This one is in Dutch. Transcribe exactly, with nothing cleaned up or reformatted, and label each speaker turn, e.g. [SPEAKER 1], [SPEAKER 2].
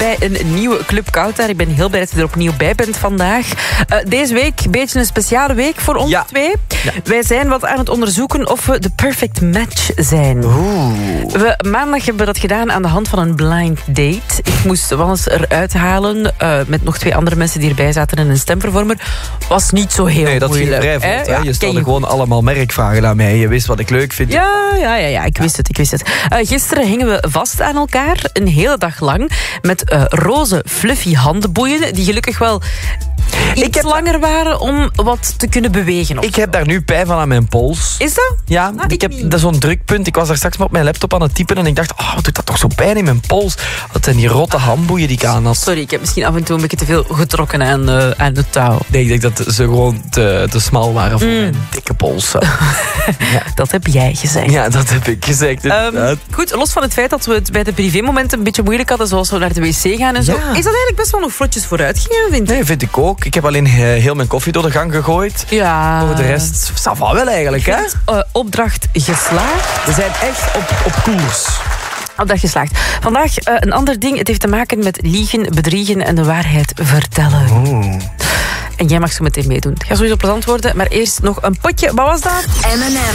[SPEAKER 1] bij een nieuwe Club Kouta. Ik ben heel blij dat je er opnieuw bij bent vandaag. Uh, deze week een beetje een speciale week voor ons
[SPEAKER 2] ja.
[SPEAKER 1] twee.
[SPEAKER 2] Ja.
[SPEAKER 1] Wij zijn wat aan het onderzoeken of we de perfect match zijn.
[SPEAKER 2] Oeh.
[SPEAKER 1] We, maandag hebben we dat gedaan aan de hand van een blind date. Ik moest Wannes eruit halen uh, met nog twee andere mensen die erbij zaten en een stemvervormer. Was niet zo heel
[SPEAKER 2] nee, dat
[SPEAKER 1] moeilijk.
[SPEAKER 2] ging vrij vlot, hè?
[SPEAKER 1] Ja,
[SPEAKER 2] Je stelde
[SPEAKER 1] je
[SPEAKER 2] gewoon
[SPEAKER 1] goed.
[SPEAKER 2] allemaal merkvragen aan mij. Je wist wat ik leuk vind.
[SPEAKER 1] Ja, ja, ja, ja, ik wist het, ik wist het. Uh, gisteren hingen we vast aan elkaar, een hele dag lang, met uh, roze fluffy handenboeien, die gelukkig wel iets
[SPEAKER 2] ik heb...
[SPEAKER 1] langer waren om wat te kunnen bewegen.
[SPEAKER 2] Ik heb daar nu pijn van aan mijn pols.
[SPEAKER 1] Is dat?
[SPEAKER 2] Ja,
[SPEAKER 1] Ah,
[SPEAKER 2] ik,
[SPEAKER 1] ik
[SPEAKER 2] heb
[SPEAKER 1] niet.
[SPEAKER 2] dat is zo'n drukpunt. Ik was daar straks maar op mijn laptop aan het typen en ik dacht, oh, wat doet dat toch zo pijn in mijn pols? Dat zijn die rotte handboeien die ik aan had.
[SPEAKER 1] Sorry, ik heb misschien af en toe een beetje te veel getrokken aan, uh, aan de touw.
[SPEAKER 2] Nee, ik denk dat ze gewoon te, te smal waren voor
[SPEAKER 1] Mm.
[SPEAKER 2] mijn dikke polsen.
[SPEAKER 1] Ja. Dat heb jij gezegd.
[SPEAKER 2] Ja, dat heb ik gezegd.
[SPEAKER 1] Um, goed, los van het feit dat we het bij de privémomenten een beetje moeilijk hadden, zoals we naar de wc gaan en zo,
[SPEAKER 2] Ja.
[SPEAKER 1] is dat eigenlijk best wel nog vlotjes vooruit gingen, vind ik.
[SPEAKER 2] Nee, vind ik ook. Ik heb alleen uh, heel mijn koffie door de gang gegooid.
[SPEAKER 1] Ja.
[SPEAKER 2] Voor de rest, ça va wel eigenlijk, hè?
[SPEAKER 1] Uh, opdracht geslaagd.
[SPEAKER 2] We zijn echt op, op koers.
[SPEAKER 1] Opdracht geslaagd. Vandaag uh, een ander ding. Het heeft te maken met liegen, bedriegen en de waarheid vertellen.
[SPEAKER 2] Oeh.
[SPEAKER 1] En jij mag zo meteen meedoen. Het gaat sowieso plezant worden, maar eerst nog een potje. Wat was dat?
[SPEAKER 3] M en M.